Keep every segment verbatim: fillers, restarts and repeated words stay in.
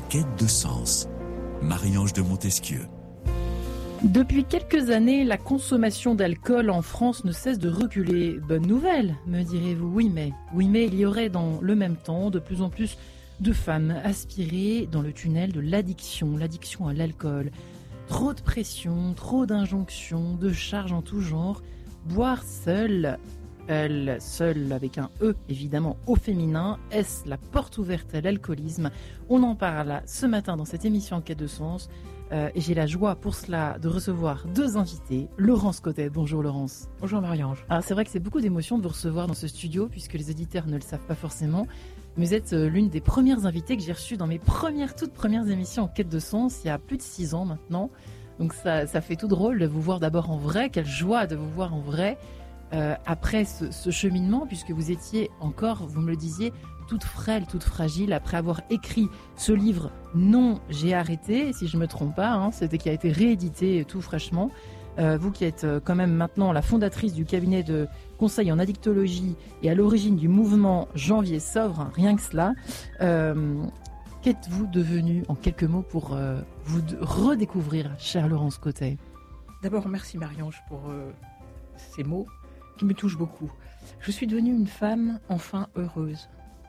quête de sens. Marie-Ange de Montesquieu. Depuis quelques années, la consommation d'alcool en France ne cesse de reculer. Bonne nouvelle, me direz-vous. Oui mais, oui mais il y aurait dans le même temps de plus en plus de femmes aspirées dans le tunnel de l'addiction, l'addiction à l'alcool. Trop de pression, trop d'injonctions, de charges en tout genre. Boire seul, elle, seul avec un E évidemment au féminin, est-ce la porte ouverte à l'alcoolisme? On en parle ce matin dans cette émission en quête de sens. Euh, et j'ai la joie pour cela de recevoir deux invités. Laurence Cotet, bonjour Laurence. Bonjour Marie-Ange. Alors c'est vrai que c'est beaucoup d'émotions de vous recevoir dans ce studio puisque les auditeurs ne le savent pas forcément. Mais vous êtes l'une des premières invitées que j'ai reçues dans mes premières, toutes premières émissions en quête de sens, il y a plus de six ans maintenant. Donc ça, ça fait tout drôle de vous voir d'abord en vrai. Quelle joie de vous voir en vrai euh, après ce, ce cheminement, puisque vous étiez encore, vous me le disiez, toute frêle, toute fragile, après avoir écrit ce livre « Non, j'ai arrêté », si je me trompe pas, hein, c'était qui a été réédité tout fraîchement. Euh, vous qui êtes euh, quand même maintenant la fondatrice du cabinet de conseil en addictologie et à l'origine du mouvement Janvier Sobre, hein, rien que cela. Euh, qu'êtes-vous devenue en quelques mots pour euh, vous de- redécouvrir, chère Laurence Cotet? D'abord, merci Marie-Ange pour euh, ces mots qui me touchent beaucoup. Je suis devenue une femme enfin heureuse.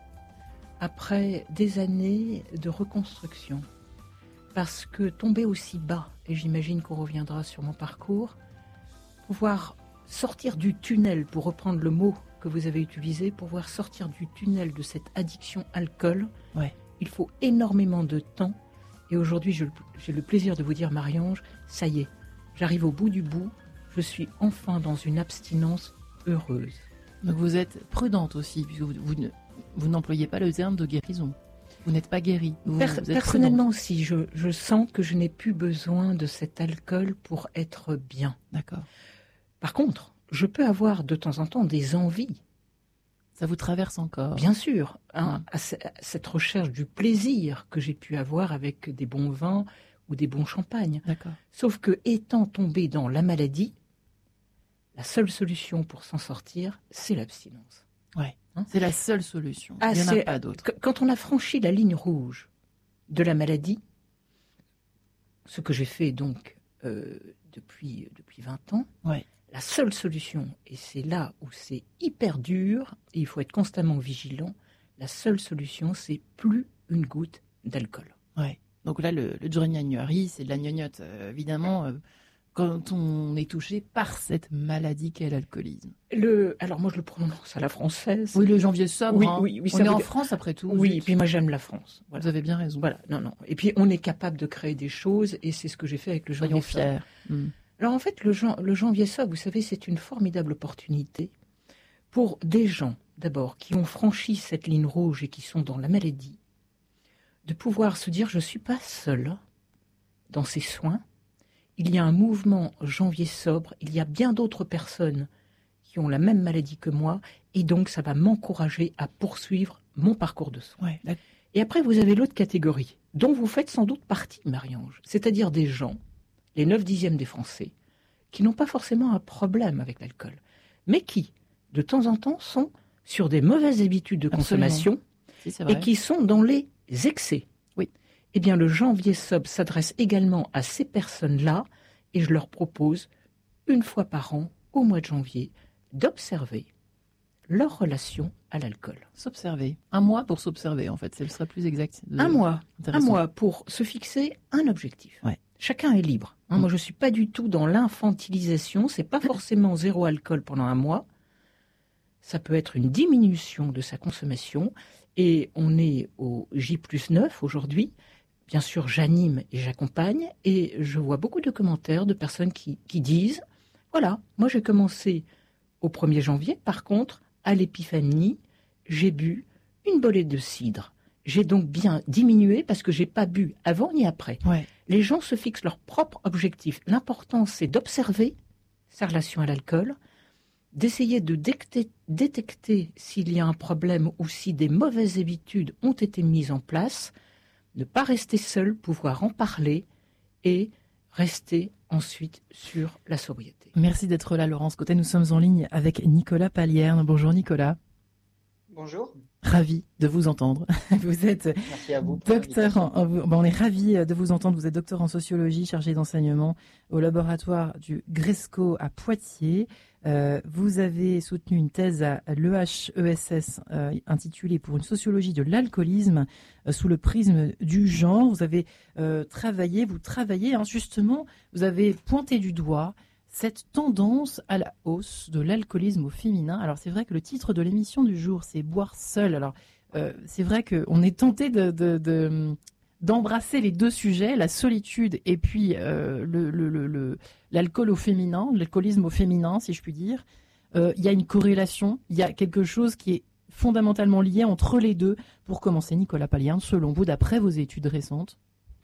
Après des années de reconstruction, parce que tomber aussi bas, et j'imagine qu'on reviendra sur mon parcours, pouvoir sortir du tunnel, pour reprendre le mot que vous avez utilisé, pouvoir sortir du tunnel de cette addiction alcool, Ouais. il faut énormément de temps. Et aujourd'hui, je- j'ai le plaisir de vous dire, Marie-Ange, ça y est, j'arrive au bout du bout, je suis enfin dans une abstinence heureuse. Donc vous êtes prudente aussi, puisque vous, vous ne- vous n'employez pas le terme de guérison. Vous n'êtes pas guérie. Vous, Per- vous êtes personnellement aussi, je, je sens que je n'ai plus besoin de cet alcool pour être bien. prudente. D'accord. Par contre, je peux avoir de temps en temps des envies, Ça vous traverse encore. bien sûr, hein, à, ce- à cette recherche du plaisir que j'ai pu avoir avec des bons vins ou des bons champagnes. D'accord. Sauf que, étant tombé dans la maladie, la seule solution pour s'en sortir, c'est l'abstinence. Ouais. Hein C'est la seule solution. Ah, Il n'y en a c'est- pas d'autre. Qu- Quand on a franchi la ligne rouge de la maladie, ce que j'ai fait donc euh, depuis, depuis vingt ans, Ouais. la seule solution, et c'est là où c'est hyper dur, et il faut être constamment vigilant, la seule solution, c'est plus une goutte d'alcool. Ouais. Donc là, le, le Giorgnagnoari, c'est de la gnognotte, euh, évidemment, euh, quand on est touché par cette maladie qu'est l'alcoolisme. Le, alors moi je le prononce à la française. Oui, le janvier sobre. Oui, hein. oui, oui, on ça est veut en dire- France après tout. Oui, et zut. puis moi j'aime la France. Voilà. Vous avez bien raison. Voilà, non, non. Et puis on est capable de créer des choses, et c'est ce que j'ai fait avec le Soyons janvier sobre. fiers. Mm. Alors en fait, le, jan- le janvier sobre, vous savez, c'est une formidable opportunité pour des gens, d'abord, qui ont franchi cette ligne rouge et qui sont dans la maladie, de pouvoir se dire, je ne suis pas seul dans ces soins. Il y a un mouvement janvier sobre, il y a bien d'autres personnes qui ont la même maladie que moi, et donc ça va m'encourager à poursuivre mon parcours de soins. Ouais. d'accord. Et après, vous avez l'autre catégorie, dont vous faites sans doute partie, Marie-Ange, c'est-à-dire des gens, les neuf dixièmes des Français, qui n'ont pas forcément un problème avec l'alcool, mais qui, de temps en temps, sont sur des mauvaises habitudes de Absolument. consommation Si, c'est vrai. et qui sont dans les excès. Oui. Eh bien, le janvier sobre s'adresse également à ces personnes-là, et je leur propose, une fois par an, au mois de janvier, d'observer leur relation à l'alcool. S'observer. Un mois pour s'observer, en fait. Ce serait plus exact. de- Un mois, un Intéressant. mois pour se fixer un objectif. Ouais. Chacun est libre. hein. Mm. Moi, je suis pas du tout dans l'infantilisation. C'est pas forcément zéro alcool pendant un mois. Ça peut être une diminution de sa consommation. Et on est au J plus neuf aujourd'hui. Bien sûr, j'anime et j'accompagne. Et je vois beaucoup de commentaires de personnes qui, qui disent, voilà, moi j'ai commencé au premier janvier. Par contre, à l'épiphanie, j'ai bu une bolée de cidre. J'ai donc bien diminué parce que j'ai pas bu avant ni après. Ouais. Les gens se fixent leur propre objectif. L'important, c'est d'observer sa relation à l'alcool, d'essayer de détecter, détecter s'il y a un problème ou si des mauvaises habitudes ont été mises en place, ne pas rester seul, pouvoir en parler et rester ensuite sur la sobriété. Merci d'être là, Laurence Cotet. Nous sommes en ligne avec Nicolas Palierne. Bonjour, Nicolas. Bonjour. Ravi de vous entendre. Vous êtes Merci à vous docteur en, en- bon, on est ravi de vous entendre. Vous êtes docteur en sociologie, chargé d'enseignement au laboratoire du Gresco à Poitiers. Euh, vous avez soutenu une thèse à l'E H E S S euh, intitulée Pour une sociologie de l'alcoolisme euh, sous le prisme du genre. Vous avez euh, travaillé, vous travaillez hein, justement, vous avez pointé du doigt cette tendance à la hausse de l'alcoolisme au féminin. Alors c'est vrai que le titre de l'émission du jour, c'est Boire seul. Alors euh, c'est vrai qu'on est tenté de, de, de, d'embrasser les deux sujets, la solitude et puis euh, le, le, le, le, l'alcool au féminin, l'alcoolisme au féminin, si je puis dire. Euh, il y a une corrélation, il y a quelque chose qui est fondamentalement lié entre les deux. Pour commencer, Nicolas Palierne, selon vous, d'après vos études récentes.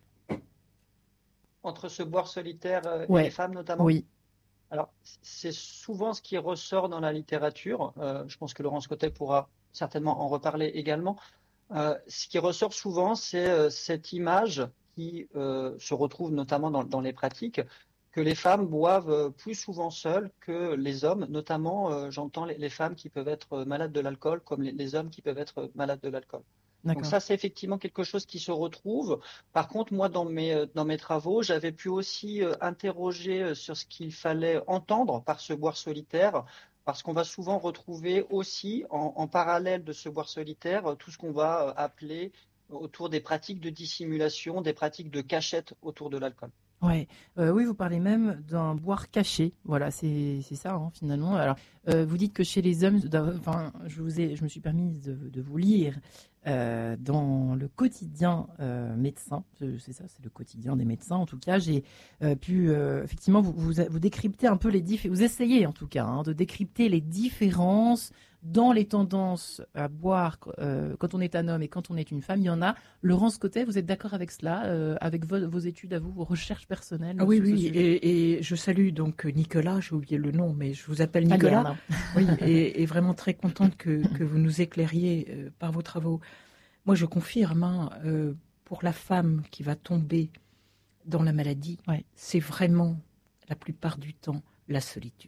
Entre ce boire solitaire euh, Ouais. et les femmes notamment. Oui. Alors, c'est souvent ce qui ressort dans la littérature. Euh, je pense que Laurence Cotet pourra certainement en reparler également. Euh, ce qui ressort souvent, c'est euh, cette image qui euh, se retrouve notamment dans, dans les pratiques, que les femmes boivent euh, plus souvent seules que les hommes. Notamment, euh, j'entends les, les femmes qui peuvent être malades de l'alcool, comme les, les hommes qui peuvent être malades de l'alcool. Donc ça, c'est effectivement quelque chose qui se retrouve. Par contre, moi, dans mes, dans mes travaux, j'avais pu aussi euh, interroger sur ce qu'il fallait entendre par ce boire solitaire, parce qu'on va souvent retrouver aussi, en, en parallèle de ce boire solitaire, tout ce qu'on va euh, appeler autour des pratiques de dissimulation, des pratiques de cachette autour de l'alcool. Ouais. Euh, oui, vous parlez même d'un boire caché. Voilà, c'est c'est ça hein, finalement. Alors, euh, vous dites que chez les hommes, enfin, je vous ai, je me suis permise de, de vous lire euh, dans le quotidien euh, médecin. C'est ça, c'est le quotidien des médecins. En tout cas, j'ai euh, pu euh, effectivement vous, vous vous décrypter un peu les différences. Vous essayez en tout cas hein, de décrypter les différences dans les tendances à boire euh, quand on est un homme et quand on est une femme. Il y en a. Laurence Cotet, vous êtes d'accord avec cela, euh, avec vos, vos études à vous, vos recherches personnelles? Ah oui, oui, et, et je salue donc Nicolas, j'ai oublié le nom, mais je vous appelle Nicolas. Oui, et, et vraiment très contente que, que vous nous éclairiez euh, par vos travaux. Moi, je confirme, hein, euh, pour la femme qui va tomber dans la maladie, ouais. C'est vraiment, la plupart du temps, la solitude.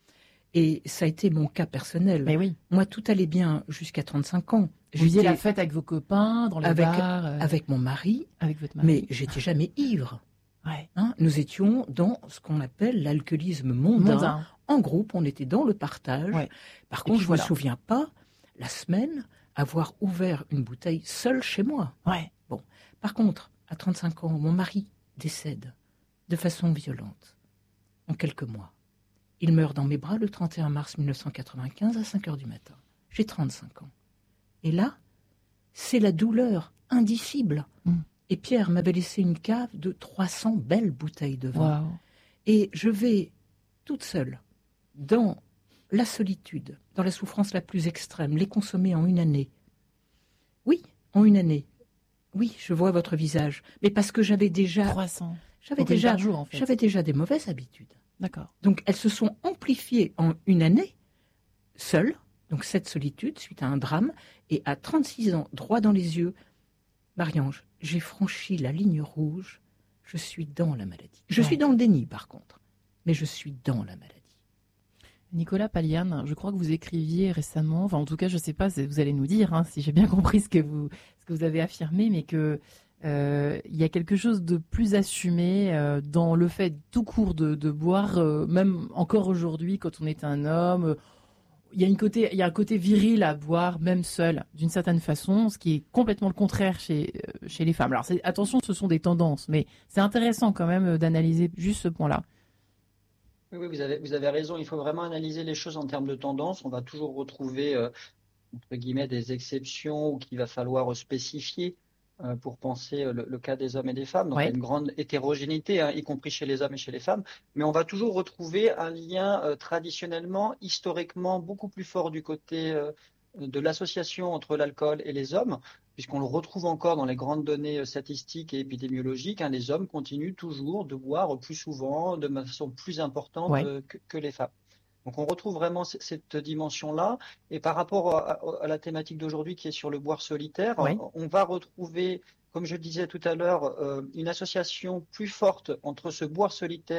Et ça a été mon cas personnel. Mais oui. Moi, tout allait bien jusqu'à trente-cinq ans. Vous faisiez la fête avec vos copains, dans le avec, bar euh... Avec mon mari. Avec votre mari. Mais j'étais jamais ivre. Ouais. Hein, nous étions dans ce qu'on appelle l'alcoolisme mondain. mondain. En groupe, on était dans le partage. Ouais. Par contre, je ne voilà. me souviens pas, la semaine, avoir ouvert une bouteille seule chez moi. Ouais. Bon. Par contre, à trente-cinq ans, mon mari décède de façon violente, en quelques mois. Il meurt dans mes bras le trente et un mars mille neuf cent quatre-vingt-quinze à cinq heures du matin. J'ai trente-cinq ans. Et là, c'est la douleur indicible. Mmh. Et Pierre m'avait laissé une cave de trois cents belles bouteilles de vin. Wow. Et je vais toute seule, dans la solitude, dans la souffrance la plus extrême, les consommer en une année. Oui, en une année. Oui, je vois votre visage. Mais parce que j'avais déjà... trois cents. J'avais déjà, par jour, en fait. J'avais déjà des mauvaises habitudes. D'accord. Donc, elles se sont amplifiées en une année, seule, donc cette solitude, suite à un drame, et à trente-six ans, droit dans les yeux, Marie-Ange, j'ai franchi la ligne rouge, je suis dans la maladie. Je ouais. suis dans le déni, par contre, mais je suis dans la maladie. Nicolas Palierne, je crois que vous écriviez récemment, enfin en tout cas, je ne sais pas, vous allez nous dire, hein, si j'ai bien compris ce que vous, ce que vous avez affirmé, mais que Euh, il y a quelque chose de plus assumé euh, dans le fait tout court de, de boire, euh, même encore aujourd'hui quand on est un homme. Euh, il y a une côté, il y a un côté viril à boire, même seul, d'une certaine façon, ce qui est complètement le contraire chez, euh, chez les femmes. Alors c'est, attention, ce sont des tendances, mais c'est intéressant quand même d'analyser juste ce point-là. Oui, oui vous, avez, vous avez raison, il faut vraiment analyser les choses en termes de tendances. On va toujours retrouver, euh, entre guillemets, des exceptions qu'il va falloir spécifier pour penser le, le cas des hommes et des femmes. Donc, ouais. Il y a une grande hétérogénéité, hein, y compris chez les hommes et chez les femmes. Mais on va toujours retrouver un lien euh, traditionnellement, historiquement, beaucoup plus fort du côté euh, de l'association entre l'alcool et les hommes, puisqu'on le retrouve encore dans les grandes données statistiques et épidémiologiques. Hein, les hommes continuent toujours de boire plus souvent, de façon plus importante ouais. euh, que, que les femmes. Donc on retrouve vraiment cette dimension-là. Et par rapport à, à la thématique d'aujourd'hui qui est sur le boire solitaire, oui. on va retrouver, comme je disais tout à l'heure, euh, une association plus forte entre ce boire solitaire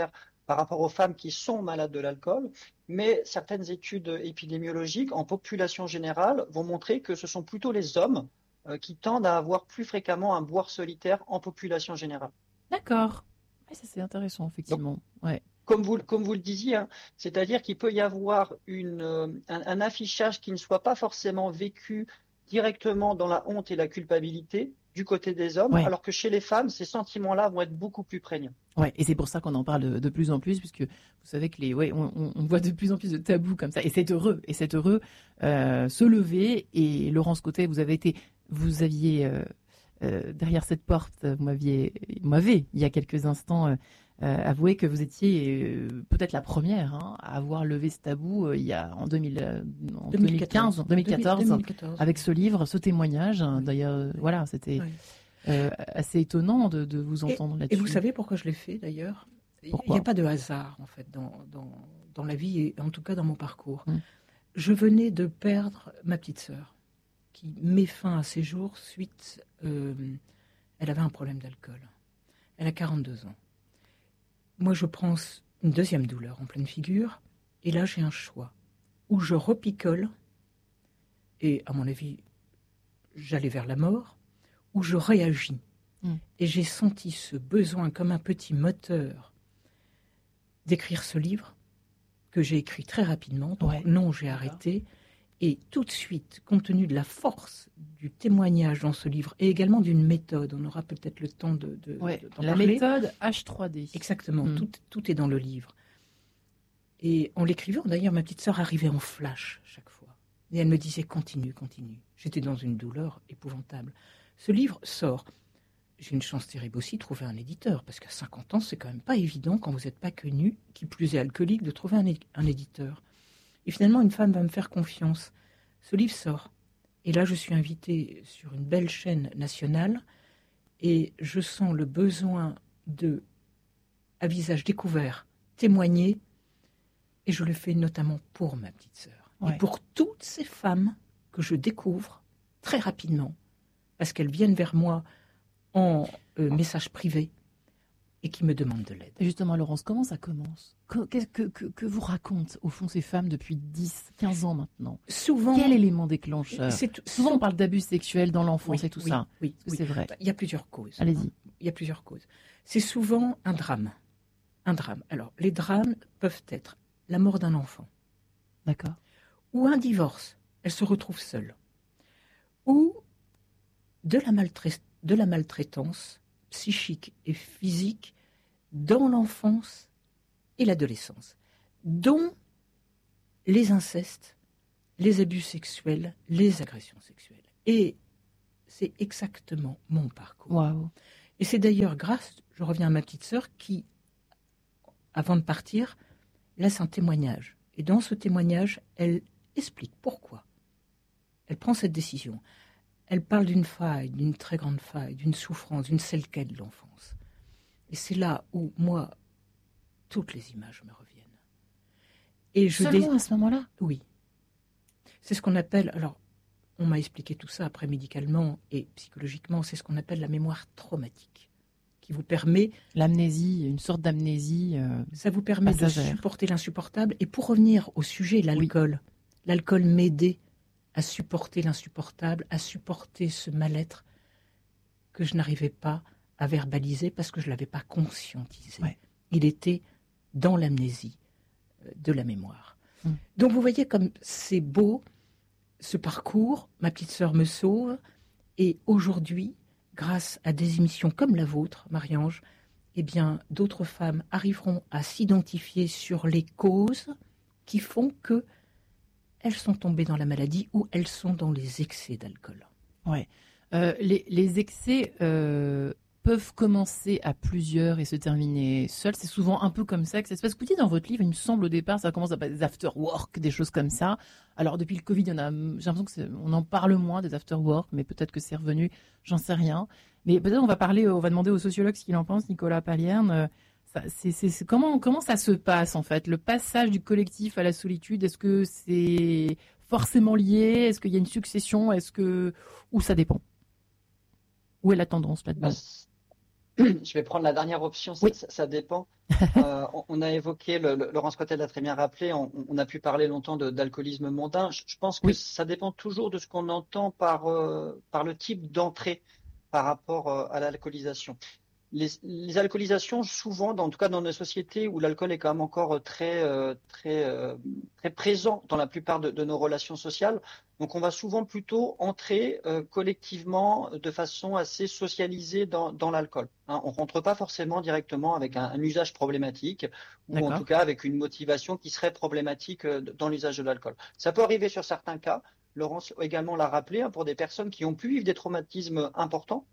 par rapport aux femmes qui sont malades de l'alcool, mais certaines études épidémiologiques en population générale vont montrer que ce sont plutôt les hommes euh, qui tendent à avoir plus fréquemment un boire solitaire en population générale. D'accord. Ouais, ça c'est intéressant, effectivement. Donc, ouais. Comme vous, comme vous le disiez, hein, c'est-à-dire qu'il peut y avoir une, euh, un, un affichage qui ne soit pas forcément vécu directement dans la honte et la culpabilité du côté des hommes, ouais. alors que chez les femmes, ces sentiments-là vont être beaucoup plus prégnants. Ouais, et c'est pour ça qu'on en parle de, de plus en plus, puisque vous savez que les, ouais, on, on voit de plus en plus de tabous comme ça, et c'est heureux, et c'est heureux euh, se lever. Et Laurence Côté, vous avez été, vous aviez euh, euh, derrière cette porte, vous m'aviez, vous m'avez il y a quelques instants. Euh, Euh, avouez que vous étiez euh, peut-être la première hein, à avoir levé ce tabou euh, il y a en, deux mille, euh, en deux mille quinze, deux mille quatorze, deux mille quatorze avec ce livre, ce témoignage. Hein, oui. D'ailleurs, euh, voilà, c'était oui. euh, assez étonnant de, de vous entendre et, là-dessus. Et vous savez pourquoi je l'ai fait d'ailleurs ? Il n'y a pas de hasard en fait dans, dans, dans la vie et en tout cas dans mon parcours. Hum. Je venais de perdre ma petite sœur qui met fin à ses jours suite. Euh, elle avait un problème d'alcool. Elle a quarante-deux ans. Moi, je prends une deuxième douleur en pleine figure, et là, j'ai un choix. Où je repicole, et à mon avis, j'allais vers la mort, où je réagis. Mmh. Et j'ai senti ce besoin, comme un petit moteur, d'écrire ce livre, que j'ai écrit très rapidement. Donc, ouais. non, j'ai D'accord. arrêté. Et tout de suite, compte tenu de la force du témoignage dans ce livre et également d'une méthode, on aura peut-être le temps de, de, ouais, de, d'en la parler. La méthode H trois D. Exactement, mmh. tout, tout est dans le livre. Et en l'écrivant, d'ailleurs, ma petite sœur arrivait en flash chaque fois. Et elle me disait, continue, continue. J'étais dans une douleur épouvantable. Ce livre sort. J'ai une chance terrible aussi de trouver un éditeur, parce qu'à cinquante ans, c'est quand même pas évident, quand vous n'êtes pas connu, qui plus est alcoolique, de trouver un, é- un éditeur. Et finalement, une femme va me faire confiance. Ce livre sort. Et là, je suis invitée sur une belle chaîne nationale et je sens le besoin de, à visage découvert, témoigner. Et je le fais notamment pour ma petite sœur. Ouais. Et pour toutes ces femmes que je découvre très rapidement, parce qu'elles viennent vers moi en euh, message privé et qui me demandent de l'aide. Et justement, Laurence, comment ça commence ? Qu'est-ce que, que, que vous racontent, au fond, ces femmes depuis dix, quinze ans maintenant ? Souvent. Quel élément déclencheur ? c'est, Souvent, on parle d'abus sexuels dans l'enfance oui, et tout oui, ça. Oui, oui. C'est vrai. Il y a plusieurs causes. Allez-y. Hein. Il y a plusieurs causes. C'est souvent un drame. Un drame. Alors, les drames peuvent être la mort d'un enfant. D'accord. Ou un divorce. Elle se retrouve seule. Ou de la, maltrait- de la maltraitance psychique et physique dans l'enfance et l'adolescence, dont les incestes, les abus sexuels, les agressions sexuelles. Et c'est exactement mon parcours. Wow. Et c'est d'ailleurs grâce, je reviens à ma petite sœur, qui, avant de partir, laisse un témoignage. Et dans ce témoignage, elle explique pourquoi elle prend cette décision. Elle parle d'une faille, d'une très grande faille, d'une souffrance, d'une séquelle de l'enfance. Et c'est là où, moi, toutes les images me reviennent. Et je Seulement dé... à ce moment-là ? Oui. C'est ce qu'on appelle, alors, on m'a expliqué tout ça après médicalement et psychologiquement, c'est ce qu'on appelle la mémoire traumatique, qui vous permet... L'amnésie, une sorte d'amnésie euh, Ça vous permet passagère. de supporter l'insupportable. Et pour revenir au sujet, l'alcool, oui. l'alcool m'aidait à supporter l'insupportable, à supporter ce mal-être que je n'arrivais pas à verbaliser parce que je ne l'avais pas conscientisé. Ouais. Il était dans l'amnésie de la mémoire. Hum. Donc vous voyez comme c'est beau, ce parcours, ma petite sœur me sauve, et aujourd'hui, grâce à des émissions comme la vôtre, Marie-Ange, eh bien, d'autres femmes arriveront à s'identifier sur les causes qui font que elles sont tombées dans la maladie ou elles sont dans les excès d'alcool. Ouais. Euh, les, les excès euh, peuvent commencer à plusieurs et se terminer seuls. C'est souvent un peu comme ça que ça se passe. Vous dites dans votre livre, il me semble au départ, ça commence à passer des after-work, des choses comme ça. Alors depuis le Covid, il y en a, j'ai l'impression qu'on en parle moins des after-work, mais peut-être que c'est revenu, j'en sais rien. Mais peut-être on va parler, on va demander au sociologue ce qu'il en pense, Nicolas Palierne. Euh, ça, c'est, c'est, c'est, comment, comment ça se passe en fait, le passage du collectif à la solitude? Est-ce que c'est forcément lié? Est-ce qu'il y a une succession? Est-ce que, ou ça dépend? Où est la tendance là-dedans? Je vais prendre la dernière option, ça, Oui. ça, ça dépend. Euh, on, on a évoqué, le, le, Laurence Cotel l'a très bien rappelé, on, on a pu parler longtemps de, d'alcoolisme mondain. Je, je pense que Oui. ça dépend toujours de ce qu'on entend par, euh, par le type d'entrée par rapport euh, à l'alcoolisation. Les, les alcoolisations, souvent, dans, en tout cas dans nos sociétés où l'alcool est quand même encore très, euh, très, euh, très présent dans la plupart de, de nos relations sociales, donc on va souvent plutôt entrer euh, collectivement de façon assez socialisée dans, dans l'alcool. Hein, on ne rentre pas forcément directement avec un, un usage problématique ou D'accord. en tout cas avec une motivation qui serait problématique euh, dans l'usage de l'alcool. Ça peut arriver sur certains cas. Laurence également l'a rappelé, hein, pour des personnes qui ont pu vivre des traumatismes importants.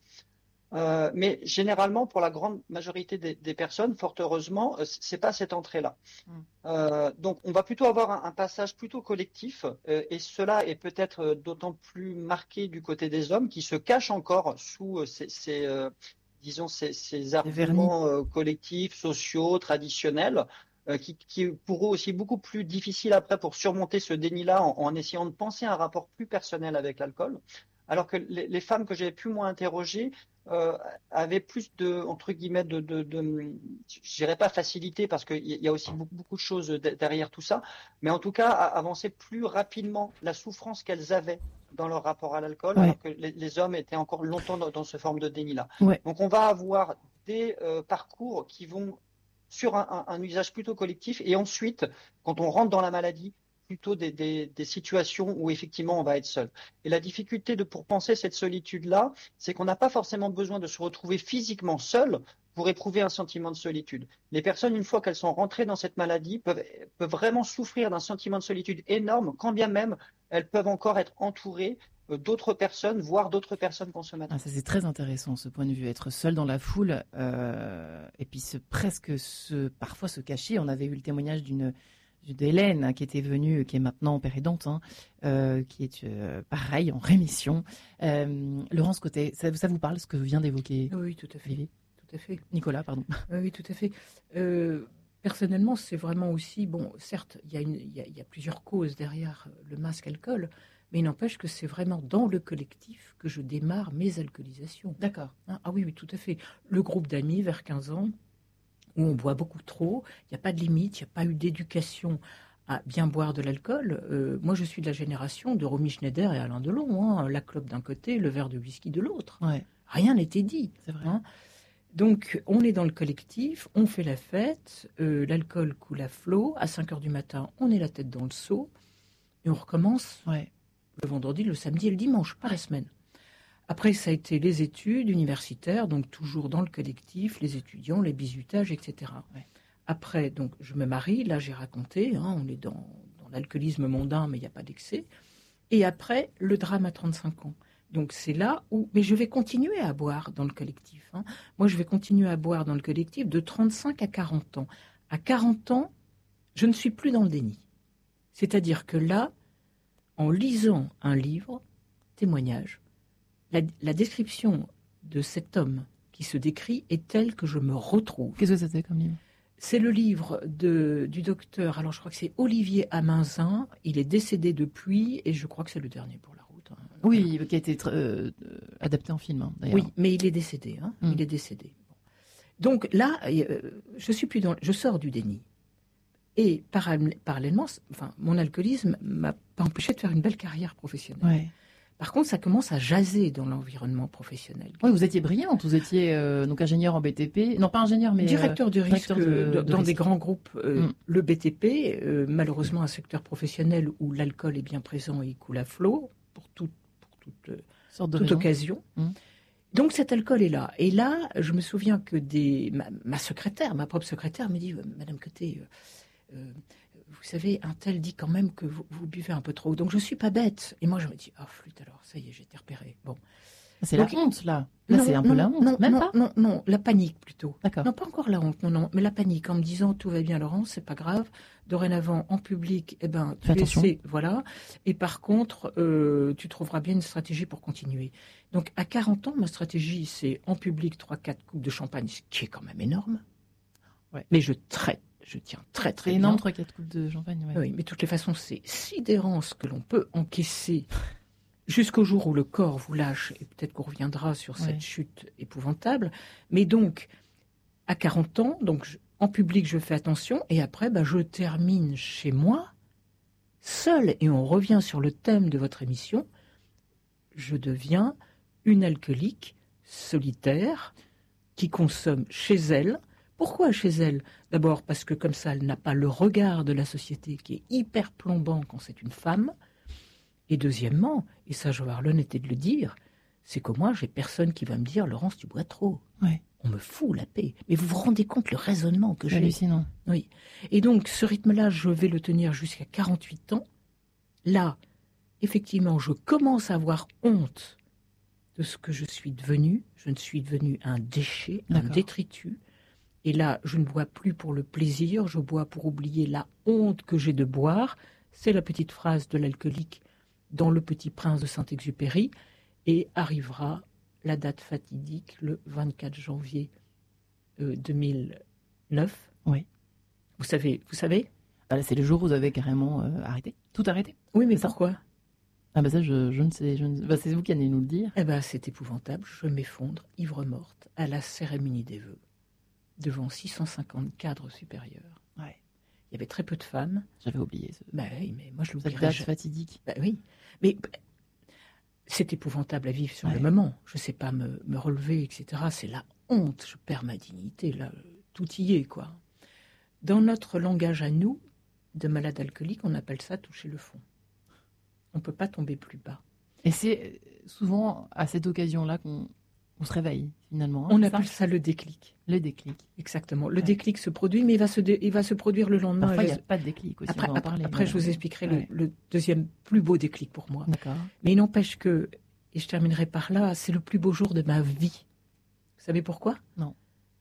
Euh, mais généralement, pour la grande majorité des, des personnes, fort heureusement, euh, c'est pas cette entrée-là. Mm. Euh, donc, on va plutôt avoir un, un passage plutôt collectif, euh, et cela est peut-être euh, d'autant plus marqué du côté des hommes qui se cachent encore sous euh, ces, ces euh, disons, ces, ces arguments euh, collectifs, sociaux, traditionnels. Euh, qui, qui est pour eux aussi beaucoup plus difficile après pour surmonter ce déni-là en, en essayant de penser à un rapport plus personnel avec l'alcool. Alors que les, les femmes que j'avais pu moi interroger euh, avaient plus de, entre guillemets, de, de, de je dirais pas facilité parce qu'il y a aussi beaucoup, beaucoup de choses derrière tout ça, mais en tout cas avancer plus rapidement la souffrance qu'elles avaient dans leur rapport à l'alcool, ouais. alors que les, les hommes étaient encore longtemps dans, dans ce forme de déni-là. Ouais. Donc on va avoir des euh, parcours qui vont sur un, un, un usage plutôt collectif et ensuite, quand on rentre dans la maladie, plutôt des, des, des situations où effectivement on va être seul. Et la difficulté de, pour penser cette solitude-là, c'est qu'on n'a pas forcément besoin de se retrouver physiquement seul pour éprouver un sentiment de solitude. Les personnes, une fois qu'elles sont rentrées dans cette maladie, peuvent, peuvent vraiment souffrir d'un sentiment de solitude énorme, quand bien même elles peuvent encore être entourées d'autres personnes, voire d'autres personnes consommatrices. Ah, ça c'est très intéressant ce point de vue, être seul dans la foule euh, et puis se, presque se, parfois se cacher. On avait eu le témoignage d'une d'Hélène hein, qui était venue, qui est maintenant péridante, hein, euh, qui est euh, pareil en rémission. Euh, Laurence Cotel, ça, ça vous parle ce que vient d'évoquer? Oui, tout à fait. Vivi. Tout à fait. Nicolas, pardon. Oui, tout à fait. Euh, personnellement, c'est vraiment aussi bon. Certes, il y a une, il y a, il y a plusieurs causes derrière le masque alcool. Mais il n'empêche que c'est vraiment dans le collectif que je démarre mes alcoolisations. D'accord. Hein, ah oui, oui, tout à fait. Le groupe d'amis vers quinze ans, où on boit beaucoup trop, il n'y a pas de limite, il n'y a pas eu d'éducation à bien boire de l'alcool. Euh, moi, je suis de la génération de Romy Schneider et Alain Delon. Hein, la clope d'un côté, le verre de whisky de l'autre. Ouais. Rien n'était dit. C'est vrai. Hein. Donc, on est dans le collectif, on fait la fête, euh, l'alcool coule à flot. À cinq heures du matin, on est la tête dans le seau et on recommence. Ouais. Le vendredi, le samedi et le dimanche, pas la semaine. Après, ça a été les études universitaires, donc toujours dans le collectif, les étudiants, les bizutages, et cetera. Ouais. Après, donc, je me marie, là j'ai raconté, hein, on est dans, dans l'alcoolisme mondain, mais il n'y a pas d'excès. Et après, le drame à trente-cinq ans. Donc c'est là où... Mais je vais continuer à boire dans le collectif. Hein. Moi, je vais continuer à boire dans le collectif de trente-cinq à quarante ans. À quarante ans, je ne suis plus dans le déni. C'est-à-dire que là, en lisant un livre, témoignage, la, la description de cet homme qui se décrit est telle que je me retrouve. Qu'est-ce que c'était comme livre? C'est le livre de, du docteur, alors je crois que c'est Olivier Aminzin, il est décédé depuis, et je crois que c'est le dernier pour la route. Hein. Oui, qui a été euh, adapté en film, hein, d'ailleurs. Oui, mais il est décédé, hein. mm. il est décédé. Donc là, euh, je suis plus dans, je sors du déni. Et parallèlement, enfin, mon alcoolisme m'a pas empêché de faire une belle carrière professionnelle. Ouais. Par contre, ça commence à jaser dans l'environnement professionnel. Oui, vous étiez brillante, vous étiez euh, donc ingénieur en B T P, non pas ingénieur, mais directeur euh, de risque de, de dans risque. des grands groupes. Euh, mm. Le B T P, euh, malheureusement, un secteur professionnel où l'alcool est bien présent et il coule à flot pour, tout, pour toute, Sorte de toute raison. occasion. Mm. Donc cet alcool est là. Et là, je me souviens que des, ma, ma secrétaire, ma propre secrétaire, me dit, Madame Cotel, euh, euh, vous savez, un tel dit quand même que vous, vous buvez un peu trop. Donc je suis pas bête. Et moi je me dis, ah oh, flûte alors, ça y est, j'ai été repérée. Bon. C'est Donc, la honte là. Là non, c'est un non, peu la honte. Non, même non, pas. Non, non, la panique plutôt. D'accord. Non, pas encore la honte, non, non, mais la panique en me disant tout va bien, Laurence, c'est pas grave. Dorénavant, en public, eh ben, tu le sais, voilà. Et par contre, euh, tu trouveras bien une stratégie pour continuer. Donc à quarante ans, ma stratégie, c'est en public trois quatre coupes de champagne, ce qui est quand même énorme. Ouais. Mais je traite. Je tiens très très c'est bien. énorme, trois quatre coupes de champagne. Ouais. Oui, mais de toutes les façons, c'est sidérant ce que l'on peut encaisser jusqu'au jour où le corps vous lâche, et peut-être qu'on reviendra sur cette Ouais. chute épouvantable. Mais donc, à quarante ans, donc je- en public, je fais attention, et après, bah, je termine chez moi, seule, et on revient sur le thème de votre émission, je deviens une alcoolique solitaire qui consomme chez elle. Pourquoi chez elle? D'abord parce que comme ça, elle n'a pas le regard de la société qui est hyper plombant quand c'est une femme. Et deuxièmement, et ça je vais avoir l'honnêteté de le dire, c'est que moi, j'ai personne qui va me dire « Laurence, tu bois trop Ouais. ». On me fout la paix. Mais vous vous rendez compte le raisonnement que j'ai? Hallucinant. Oui. Et donc, ce rythme-là, je vais le tenir jusqu'à quarante-huit ans. Là, effectivement, je commence à avoir honte de ce que je suis devenue. Je ne suis devenue un déchet, un D'accord. détritus. Et là, je ne bois plus pour le plaisir, je bois pour oublier la honte que j'ai de boire. C'est la petite phrase de l'alcoolique dans Le Petit Prince de Saint-Exupéry. Et arrivera la date fatidique, le vingt-quatre janvier euh, deux mille neuf. Oui. Vous savez, vous savez? Ah, là, c'est le jour où vous avez carrément euh, arrêté. Tout arrêté. Oui, mais C'est ça. pourquoi? Ah bah ça, je, je ne sais. Je ne... Bah, c'est vous qui allez nous le dire. Eh ben, c'est épouvantable. Je m'effondre, ivre morte, à la cérémonie des vœux, devant six cent cinquante cadres supérieurs. Ouais. Il y avait très peu de femmes. J'avais oublié ce... Ben oui, mais moi je cette l'oublierai date jamais. fatidique. Ben oui, mais ben, c'est épouvantable à vivre sur Ouais. le moment. Je ne sais pas me, me relever, et cetera. C'est la honte. Je perds ma dignité. Là, tout y est, quoi. Dans notre langage à nous, de malades alcooliques, on appelle ça toucher le fond. On ne peut pas tomber plus bas. Et c'est souvent à cette occasion-là qu'on on se réveille, finalement. hein, On c'est appelle ça ça le déclic. le déclic. Exactement. Le Ouais. déclic se produit, mais il va se, dé- il va se produire le lendemain. Parfois, il n'y Et a le- pas de déclic aussi. Après, on va en après, parler, après, je mais- vous expliquerai Ouais. le, le deuxième plus beau déclic pour moi. D'accord. Mais il n'empêche que, et je terminerai par là, c'est le plus beau jour de ma vie. Vous savez pourquoi? Non.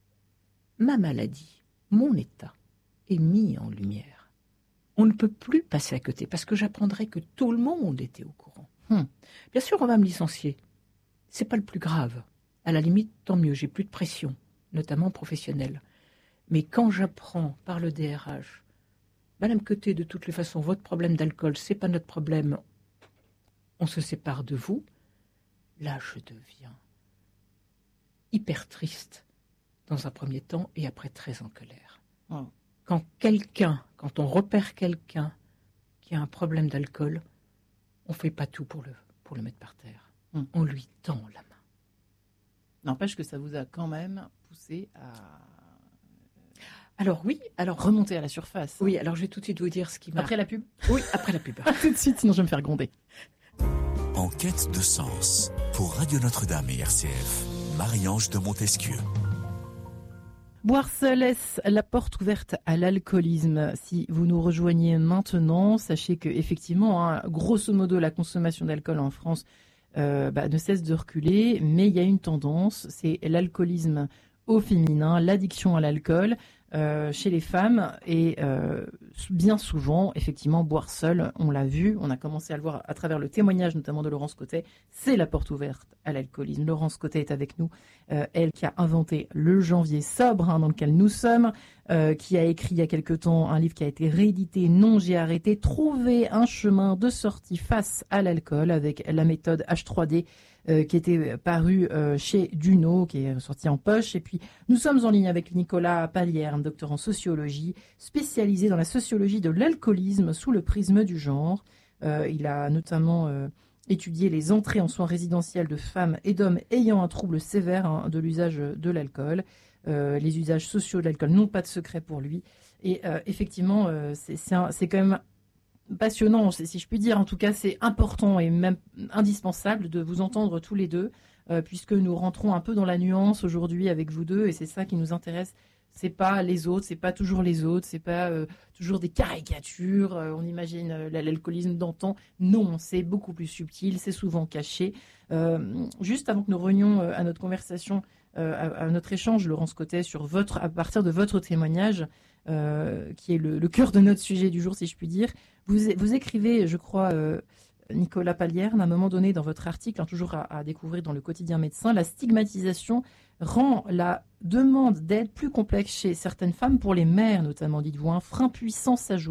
Ma maladie, mon état, est mis en lumière. On ne peut plus passer à côté, parce que j'apprendrai que tout le monde était au courant. Hmm. Bien sûr, on va me licencier. C'est pas le plus grave. À la limite, tant mieux, j'ai plus de pression, notamment professionnelle. Mais quand j'apprends par le D R H, Madame Côté, de toutes les façons, votre problème d'alcool, c'est pas notre problème, on se sépare de vous, là, je deviens hyper triste dans un premier temps et après très en colère. Oh. Quand quelqu'un, quand on repère quelqu'un qui a un problème d'alcool, on fait pas tout pour le, pour le mettre par terre. Hmm. On lui tend la main. N'empêche que ça vous a quand même poussé à Alors oui, alors remonter à la surface. oui, alors je vais tout de suite vous dire ce qui m'a. Après la pub. Oui, après la pub. À tout de suite, sinon je vais me faire gronder. En quête de sens, pour Radio Notre-Dame et R C F, Marie-Ange de Montesquieu. Boire seul laisse la porte ouverte à l'alcoolisme. Si vous nous rejoignez maintenant, sachez que effectivement, hein, grosso modo, la consommation d'alcool en France euh, bah, ne cesse de reculer, mais il y a une tendance, c'est l'alcoolisme au féminin, l'addiction à l'alcool euh, chez les femmes et euh, bien souvent, effectivement, boire seul, on l'a vu, on a commencé à le voir à travers le témoignage notamment de Laurence Cotet, c'est la porte ouverte à l'alcoolisme. Laurence Cotet est avec nous, euh, elle qui a inventé le janvier sobre hein, dans lequel nous sommes, euh, qui a écrit il y a quelque temps un livre qui a été réédité, Non, j'ai arrêté, trouver un chemin de sortie face à l'alcool avec la méthode H trois D euh, qui était paru euh, chez Duno, qui est sorti en poche. Et puis nous sommes en ligne avec Nicolas Pallière, un docteur en sociologie, spécialisé dans la sociologie de l'alcoolisme sous le prisme du genre. Euh, il a notamment euh, étudié les entrées en soins résidentiels de femmes et d'hommes ayant un trouble sévère hein, de l'usage de l'alcool. Euh, les usages sociaux de l'alcool n'ont pas de secret pour lui. Et euh, effectivement, euh, c'est, c'est, un, c'est quand même passionnant, si je puis dire. En tout cas, c'est important et même indispensable de vous entendre tous les deux, euh, puisque nous rentrons un peu dans la nuance aujourd'hui avec vous deux, et c'est ça qui nous intéresse. C'est pas les autres, c'est pas toujours les autres, c'est pas euh, toujours des caricatures. Euh, on imagine euh, l'alcoolisme d'antan. Non, c'est beaucoup plus subtil, c'est souvent caché. Euh, juste avant que nous revenions euh, à notre conversation, euh, à, à notre échange, Laurence Cotet, sur votre, à partir de votre témoignage, euh, qui est le, le cœur de notre sujet du jour, si je puis dire, vous, vous écrivez, je crois, euh, Nicolas Pallière, à un moment donné dans votre article, hein, toujours à, à découvrir dans le quotidien médecin, la stigmatisation rend la demande d'aide plus complexe chez certaines femmes, pour les mères notamment, dites-vous. Un frein puissant s'ajoute.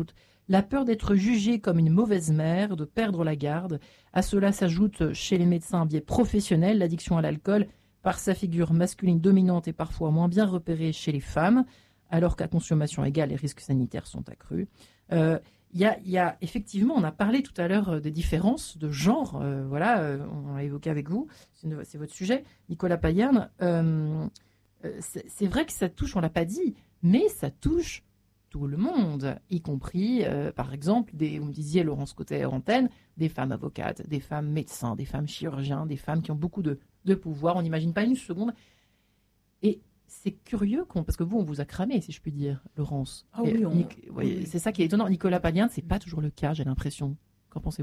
La peur d'être jugée comme une mauvaise mère, de perdre la garde. À cela s'ajoute chez les médecins un biais professionnel, l'addiction à l'alcool, par sa figure masculine dominante et parfois moins bien repérée chez les femmes, alors qu'à consommation égale, les risques sanitaires sont accrus. Euh, Il y, a, il y a effectivement, on a parlé tout à l'heure des différences de genre, euh, voilà, euh, on l'a évoqué avec vous, c'est, c'est votre sujet, Nicolas Payerne. Euh, c'est, c'est vrai que ça touche, on l'a pas dit, mais ça touche tout le monde, y compris, euh, par exemple, des, vous me disiez, Laurence Côté en antenne, des femmes avocates, des femmes médecins, des femmes chirurgiens, des femmes qui ont beaucoup de, de pouvoir, on n'imagine pas une seconde. Et c'est curieux, qu'on, parce que vous, on vous a cramé, si je puis dire, Laurence. Ah oui, on... Nic- oui, oui. C'est ça qui est étonnant. Nicolas Payerne, c'est pas toujours le cas, j'ai l'impression. Qu'en pensez-vous ?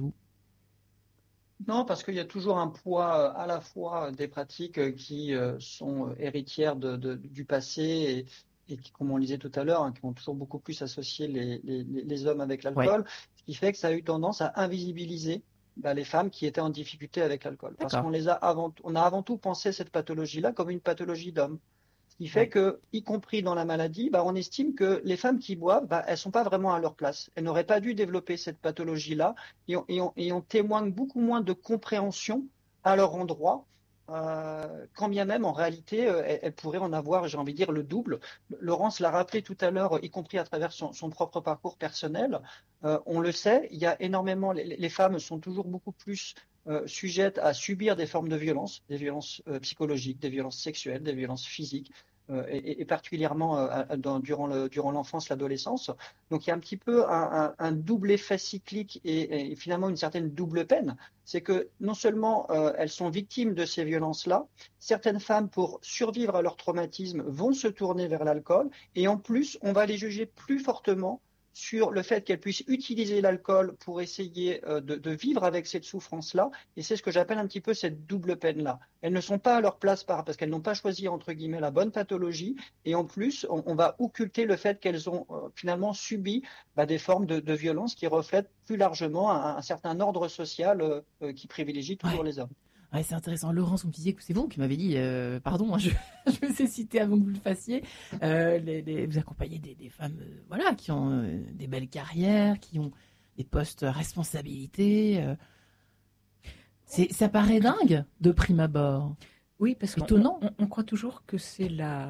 Non, parce qu'il y a toujours un poids à la fois des pratiques qui sont héritières de, de, du passé et, et qui, comme on le disait tout à l'heure, hein, qui ont toujours beaucoup plus associé les, les, les hommes avec l'alcool, ouais. Ce qui fait que ça a eu tendance à invisibiliser bah, les femmes qui étaient en difficulté avec l'alcool. Parce qu'on les a avant, on a avant tout pensé cette pathologie-là comme une pathologie d'homme. Ce qui fait ouais. que, y compris dans la maladie, bah, on estime que les femmes qui boivent, bah, elles ne sont pas vraiment à leur place. Elles n'auraient pas dû développer cette pathologie-là et on, et, on, et on témoigne beaucoup moins de compréhension à leur endroit, euh, quand bien même, en réalité, euh, elles, elles pourraient en avoir, j'ai envie de dire, le double. Laurence l'a rappelé tout à l'heure, y compris à travers son, son propre parcours personnel. Euh, on le sait, il y a énormément, les, les femmes sont toujours beaucoup plus Euh, sujettes à subir des formes de violence, des violences euh, psychologiques, des violences sexuelles, des violences physiques, euh, et, et particulièrement euh, dans, durant, le, durant l'enfance, l'adolescence. Donc il y a un petit peu un, un, un double effet cyclique et, et finalement une certaine double peine. C'est que non seulement euh, elles sont victimes de ces violences-là, certaines femmes, pour survivre à leur traumatisme, vont se tourner vers l'alcool, et en plus, on va les juger plus fortement sur le fait qu'elles puissent utiliser l'alcool pour essayer euh, de, de vivre avec cette souffrance-là. Et c'est ce que j'appelle un petit peu cette double peine-là. Elles ne sont pas à leur place par, parce qu'elles n'ont pas choisi, entre guillemets, la bonne pathologie. Et en plus, on, on va occulter le fait qu'elles ont euh, finalement subi bah, des formes de, de violence qui reflètent plus largement un, un certain ordre social euh, euh, qui privilégie toujours ouais. les hommes. Ouais, c'est intéressant. Laurence, vous me disiez que c'est vous qui m'avez dit, euh, pardon, hein, je, je me suis cité avant que vous le fassiez, euh, les, les, vous accompagnez des, des femmes euh, voilà, qui ont euh, des belles carrières, qui ont des postes à responsabilité. Euh. C'est, ça paraît dingue de prime abord. Oui, parce qu'on on, on croit toujours que c'est la,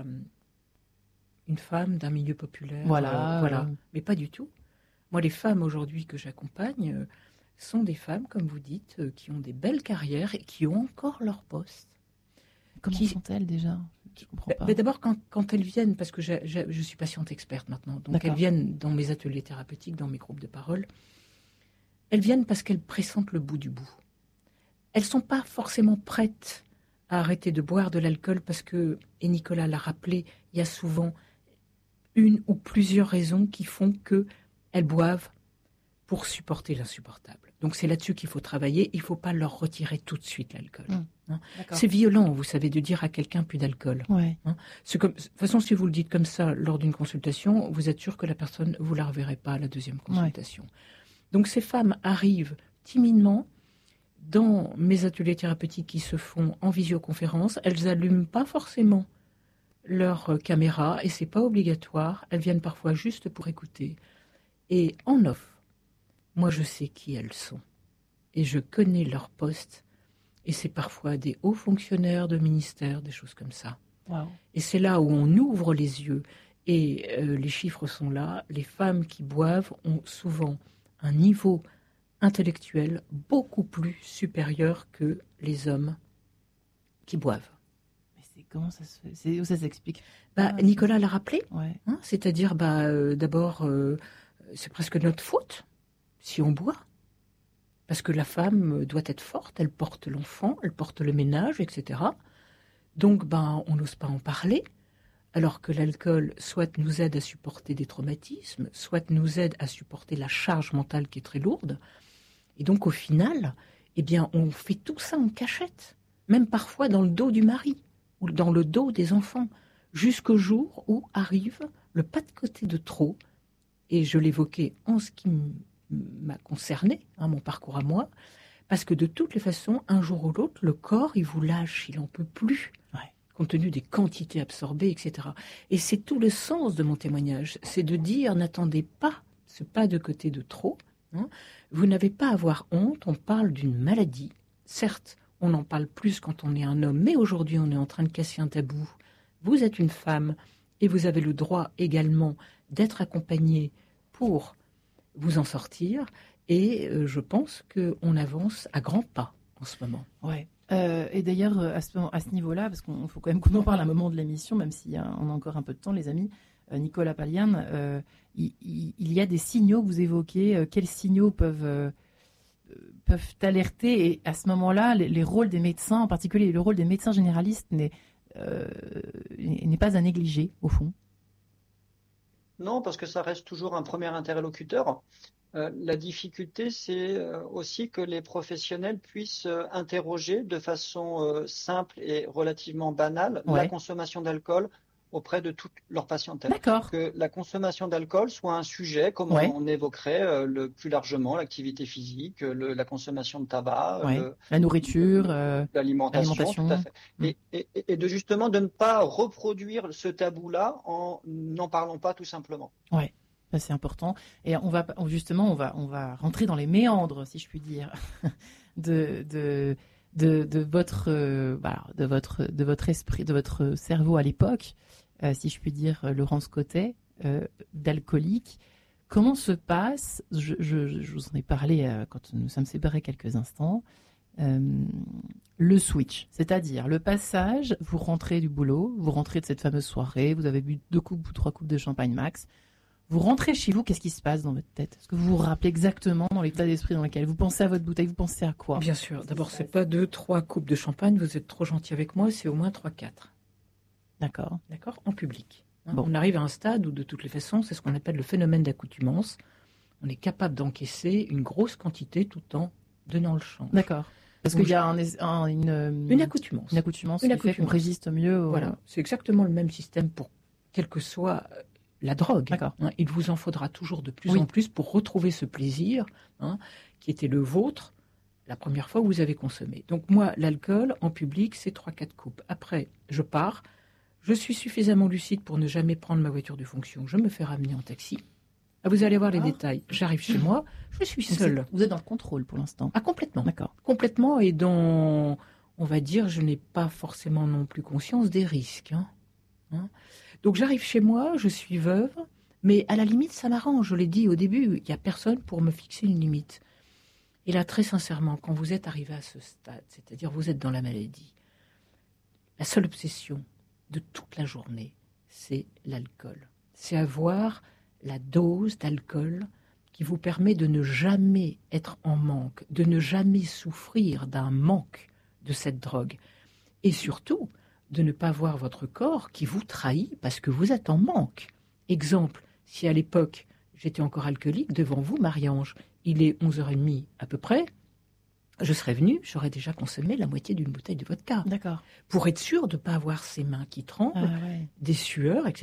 une femme d'un milieu populaire. Voilà. Euh, voilà. Mais pas du tout. Moi, les femmes aujourd'hui que j'accompagne... Euh, sont des femmes, comme vous dites, euh, qui ont des belles carrières et qui ont encore leur poste. Comment qui... sont-elles déjà ? Je comprends pas. Bah, d'abord, quand, quand elles viennent, parce que je, je, je suis patiente experte maintenant, donc D'accord. elles viennent dans mes ateliers thérapeutiques, dans mes groupes de parole, elles viennent parce qu'elles pressentent le bout du bout. Elles ne sont pas forcément prêtes à arrêter de boire de l'alcool parce que, et Nicolas l'a rappelé, il y a souvent une ou plusieurs raisons qui font qu'elles boivent pour supporter l'insupportable. Donc c'est là-dessus qu'il faut travailler. Il ne faut pas leur retirer tout de suite l'alcool. Mmh. Hein. C'est violent, vous savez, de dire à quelqu'un plus d'alcool. Ouais. Hein. C'est comme, de toute façon, si vous le dites comme ça lors d'une consultation, vous êtes sûr que la personne, vous ne la reverrez pas à la deuxième consultation. Ouais. Donc ces femmes arrivent timidement dans mes ateliers thérapeutiques qui se font en visioconférence. Elles n'allument pas forcément leur caméra et ce n'est pas obligatoire. Elles viennent parfois juste pour écouter. Et en off, moi, je sais qui elles sont et je connais leur poste et c'est parfois des hauts fonctionnaires de ministères, des choses comme ça. Wow. Et c'est là où on ouvre les yeux et euh, les chiffres sont là. Les femmes qui boivent ont souvent un niveau intellectuel beaucoup plus supérieur que les hommes qui boivent. Mais c'est comment ça se fait ? C'est, où ça s'explique ? Bah, ah, Nicolas l'a rappelé, ouais. hein, c'est-à-dire bah, euh, d'abord, euh, c'est presque notre faute. Si on boit, parce que la femme doit être forte, elle porte l'enfant, elle porte le ménage, et cetera. Donc, ben, on n'ose pas en parler, alors que l'alcool soit nous aide à supporter des traumatismes, soit nous aide à supporter la charge mentale qui est très lourde. Et donc, au final, eh bien, on fait tout ça en cachette, même parfois dans le dos du mari ou dans le dos des enfants, jusqu'au jour où arrive le pas de côté de trop. Et je l'évoquais en ce qui m'a concerné, hein, mon parcours à moi, parce que de toutes les façons, un jour ou l'autre, le corps, il vous lâche, il n'en peut plus, ouais. compte tenu des quantités absorbées, et cetera. Et c'est tout le sens de mon témoignage, c'est de dire, n'attendez pas ce pas de côté de trop. Hein. Vous n'avez pas à avoir honte, on parle d'une maladie. Certes, on en parle plus quand on est un homme, mais aujourd'hui on est en train de casser un tabou. Vous êtes une femme et vous avez le droit également d'être accompagnée pour vous en sortir. Et euh, je pense qu'on avance à grands pas en ce moment. Ouais. Euh, et d'ailleurs, à ce, à ce niveau-là, parce qu'il faut quand même qu'on en parle à un moment de l'émission, même si hein, on a encore un peu de temps, les amis, euh, Nicolas Palian, euh, il, il, il y a des signaux que vous évoquez. Euh, quels signaux peuvent, euh, peuvent alerter? Et à ce moment-là, les, les rôles des médecins, en particulier le rôle des médecins généralistes, n'est, euh, n'est pas à négliger, au fond. Non, parce que ça reste toujours un premier interlocuteur. Euh, la difficulté, c'est euh, aussi que les professionnels puissent euh, interroger de façon euh, simple et relativement banale ouais. la consommation d'alcool auprès de toute leur patientèle. D'accord. Que la consommation d'alcool soit un sujet, comme ouais. on, on évoquerait euh, le, plus largement l'activité physique, le, la consommation de tabac, ouais. le, la nourriture, euh, l'alimentation, l'alimentation. Tout à fait. Mmh. Et, et, et de justement de ne pas reproduire ce tabou-là en n'en parlant pas tout simplement. Ouais. C'est important. Et on va justement, on va, on va rentrer dans les méandres, si je puis dire, de, de, de, de votre, euh, voilà, de votre, de votre esprit, de votre cerveau à l'époque, euh, si je puis dire, Laurence Cottet, euh, d'alcoolique. Comment se passe, je, je, je vous en ai parlé euh, quand nous sommes séparés quelques instants, euh, le switch, c'est-à-dire le passage, vous rentrez du boulot, vous rentrez de cette fameuse soirée, vous avez bu deux coupes ou trois coupes de champagne max. Vous rentrez chez vous, qu'est-ce qui se passe dans votre tête? Est-ce que vous vous rappelez exactement dans l'état d'esprit dans lequel vous pensez à votre bouteille? Vous pensez à quoi? Bien sûr. D'abord, c'est pas deux, trois coupes de champagne. Vous êtes trop gentil avec moi. C'est au moins trois, quatre. D'accord. D'accord. En public. Hein, bon. On arrive à un stade où, de toutes les façons, c'est ce qu'on appelle le phénomène d'accoutumance. On est capable d'encaisser une grosse quantité tout en donnant le change. D'accord. Parce qu'il y a un, un, une, une accoutumance. Une accoutumance une qui accoutumance. fait qu'on résiste mieux. Au... Voilà. C'est exactement le même système pour quel que soit la drogue. D'accord. Hein, il vous en faudra toujours de plus oui. en plus pour retrouver ce plaisir hein, qui était le vôtre la première fois où vous avez consommé. Donc moi, l'alcool en public, c'est trois quatre coupes. Après, je pars. Je suis suffisamment lucide pour ne jamais prendre ma voiture de fonction. Je me fais ramener en taxi. Ah, vous allez voir les ah. détails. J'arrive chez moi, je suis seule. Vous êtes dans le contrôle pour l'instant. Ah, complètement. D'accord. Complètement et dans, on va dire, je n'ai pas forcément non plus conscience des risques. Hein. Hein. Donc j'arrive chez moi, je suis veuve, mais à la limite, ça m'arrange. Je l'ai dit au début, il n'y a personne pour me fixer une limite. Et là, très sincèrement, quand vous êtes arrivé à ce stade, c'est-à-dire vous êtes dans la maladie, la seule obsession de toute la journée, c'est l'alcool. C'est avoir la dose d'alcool qui vous permet de ne jamais être en manque, de ne jamais souffrir d'un manque de cette drogue. Et surtout, de ne pas voir votre corps qui vous trahit parce que vous êtes en manque. Exemple, si à l'époque, j'étais encore alcoolique, devant vous, Marie-Ange, il est onze heures trente à peu près, je serais venue, j'aurais déjà consommé la moitié d'une bouteille de vodka. D'accord. Pour être sûr de ne pas avoir ces mains qui tremblent, ah, ouais. des sueurs, et cetera.